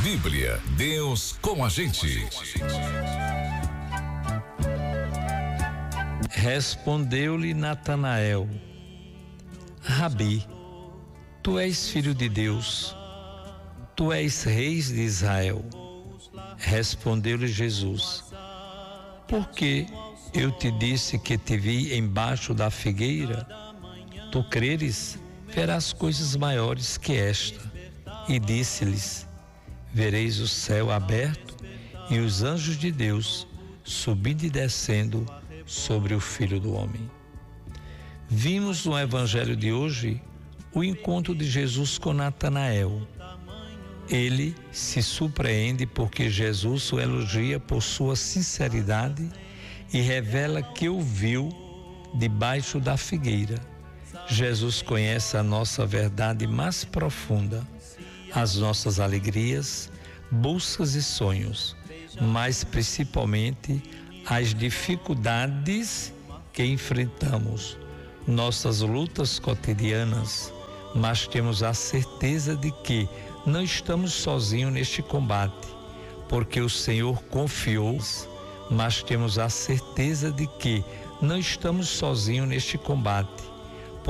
Bíblia, Deus com a gente. Respondeu-lhe Natanael: Rabi, tu és filho de Deus, tu és rei de Israel. Respondeu-lhe Jesus: Porque eu te disse que te vi embaixo da figueira, tu creres, verás coisas maiores que esta. E disse-lhes: Vereis o céu aberto e os anjos de Deus subindo e descendo sobre o Filho do Homem. Vimos no Evangelho de hoje o encontro de Jesus com Natanael. Ele se surpreende porque Jesus o elogia por sua sinceridade e revela que o viu debaixo da figueira. Jesus conhece a nossa verdade mais profunda, as nossas alegrias, buscas e sonhos, mas principalmente as dificuldades que enfrentamos, nossas lutas cotidianas, mas temos a certeza de que não estamos sozinhos neste combate, porque o Senhor confiou, mas temos a certeza de que não estamos sozinhos neste combate,